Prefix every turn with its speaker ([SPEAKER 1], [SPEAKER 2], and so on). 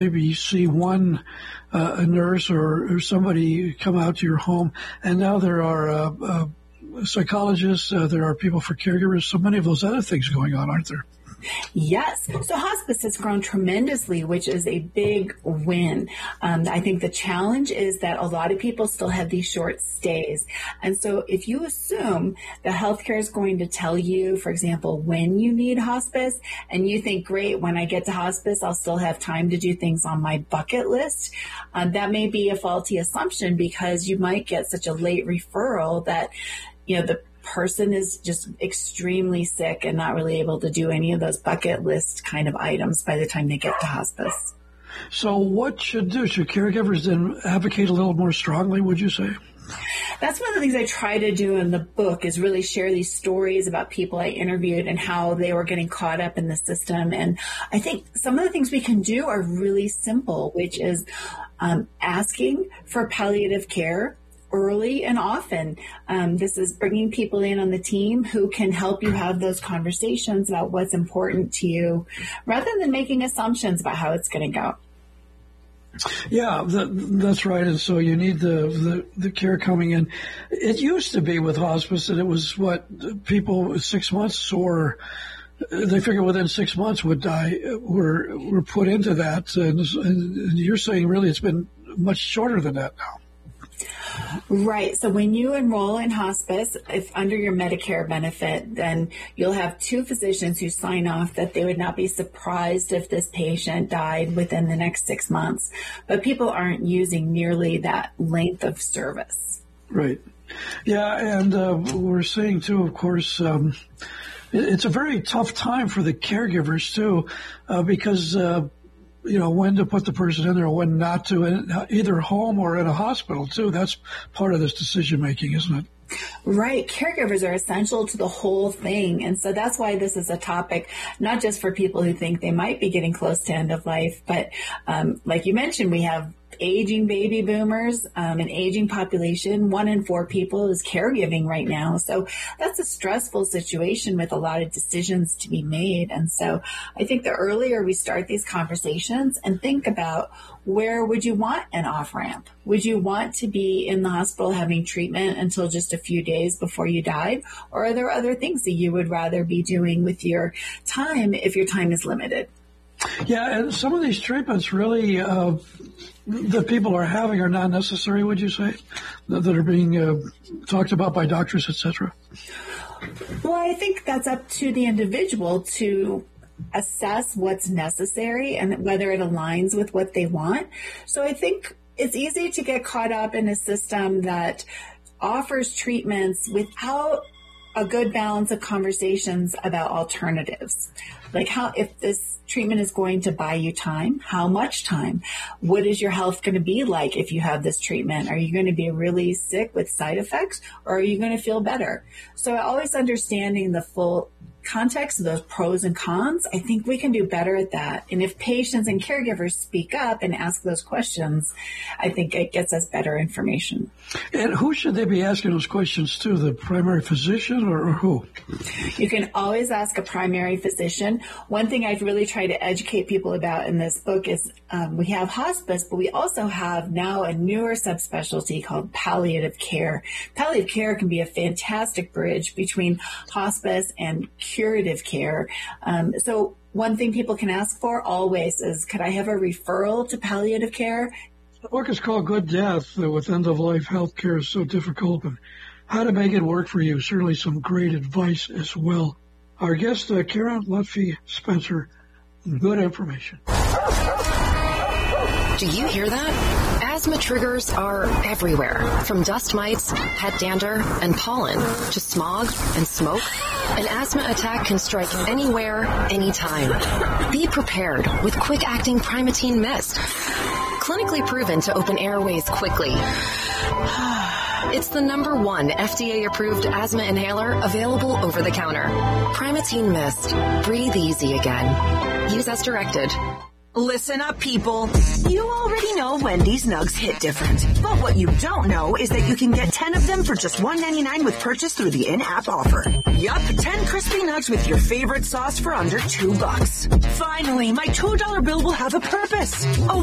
[SPEAKER 1] maybe see one a nurse or somebody come out to your home, and now there are psychologists, there are people for caregivers, so many of those other things going on, aren't there?
[SPEAKER 2] Yes. So hospice has grown tremendously, which is a big win. I think the challenge is that a lot of people still have these short stays. And so if you assume that healthcare is going to tell you, for example, when you need hospice, and you think, great, when I get to hospice, I'll still have time to do things on my bucket list, that may be a faulty assumption, because you might get such a late referral that, the person is just extremely sick and not really able to do any of those bucket list kind of items by the time they get to hospice.
[SPEAKER 1] So what should caregivers then advocate a little more strongly, would you say?
[SPEAKER 2] That's one of the things I try to do in the book, is really share these stories about people I interviewed and how they were getting caught up in the system. And I think some of the things we can do are really simple, which is asking for palliative care early and often. This is bringing people in on the team who can help you have those conversations about what's important to you, rather than making assumptions about how it's going to go.
[SPEAKER 1] Yeah, that's right. And so you need the care coming in. It used to be with hospice that it was people 6 months, or they figure within 6 months would die, were put into that. And you're saying really it's been much shorter than that now.
[SPEAKER 2] Right. So when you enroll in hospice, if under your Medicare benefit, then you'll have 2 physicians who sign off that they would not be surprised if this patient died within the next 6 months. But people aren't using nearly that length of service.
[SPEAKER 1] Right. Yeah. And we're seeing, too, of course, it's a very tough time for the caregivers, too, because when to put the person in there or when not to, in either home or in a hospital, too. That's part of this decision-making, isn't it?
[SPEAKER 2] Right. Caregivers are essential to the whole thing. And so that's why this is a topic, not just for people who think they might be getting close to end of life, but like you mentioned, we have aging baby boomers, an aging population. 1 in 4 people is caregiving right now. So that's a stressful situation with a lot of decisions to be made. And so I think the earlier we start these conversations and think about, where would you want an off-ramp? Would you want to be in the hospital having treatment until just a few days before you died? Or are there other things that you would rather be doing with your time if your time is limited?
[SPEAKER 1] Yeah, and some of these treatments really that people are having are not necessary, would you say, that are being talked about by doctors, et cetera?
[SPEAKER 2] Well, I think that's up to the individual to assess what's necessary and whether it aligns with what they want. So I think it's easy to get caught up in a system that offers treatments without a good balance of conversations about alternatives. Like if this treatment is going to buy you time, how much time? What is your health going to be like if you have this treatment? Are you going to be really sick with side effects, or are you going to feel better? So always understanding the full context of those pros and cons, I think we can do better at that. And if patients and caregivers speak up and ask those questions, I think it gets us better information.
[SPEAKER 1] And who should they be asking those questions to? The primary physician or who?
[SPEAKER 2] You can always ask a primary physician. One thing I've really tried to educate people about in this book is we have hospice, but we also have now a newer subspecialty called palliative care. Palliative care can be a fantastic bridge between hospice and curative care. So one thing people can ask for always is, could I have a referral to palliative care?
[SPEAKER 1] The book is called Good Death, with end-of-life health care is so difficult, and how to make it work for you. Certainly some great advice as well. Our guest, Karen Lutfi Spencer, good information.
[SPEAKER 3] Do you hear that? Asthma triggers are everywhere, from dust mites, pet dander, and pollen, to smog and smoke. An asthma attack can strike anywhere, anytime. Be prepared with quick-acting Primatene Mist. Clinically proven to open airways quickly. It's the #1 FDA-approved asthma inhaler available over the counter. Primatene Mist. Breathe easy again. Use as directed.
[SPEAKER 4] Listen up, people. You already know Wendy's Nugs hit different. But what you don't know is that you can get 10 of them for just $1.99 with purchase through the in-app offer. Yup, 10 crispy nugs with your favorite sauce for under $2. Finally, my $2 bill will have a purpose.